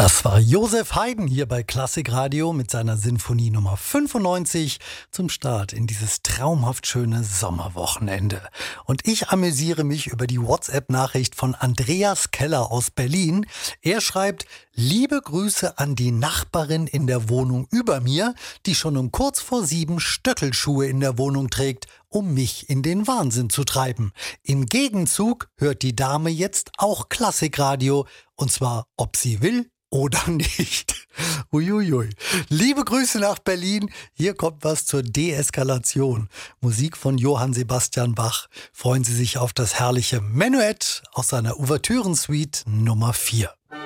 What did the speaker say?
Das war Josef Haydn hier bei Klassikradio mit seiner Sinfonie Nummer 95 zum Start in dieses traumhaft schöne Sommerwochenende. Und ich amüsiere mich über die WhatsApp-Nachricht von Andreas Keller aus Berlin. Er schreibt: Liebe Grüße an die Nachbarin in der Wohnung über mir, die schon um kurz vor 7 Stöckelschuhe in der Wohnung trägt, um mich in den Wahnsinn zu treiben. Im Gegenzug hört die Dame jetzt auch Klassikradio, und zwar ob sie will oder nicht. Uiuiui. Liebe Grüße nach Berlin. Hier kommt was zur Deeskalation. Musik von Johann Sebastian Bach. Freuen Sie sich auf das herrliche Menuett aus seiner Ouvertürensuite Nummer 4.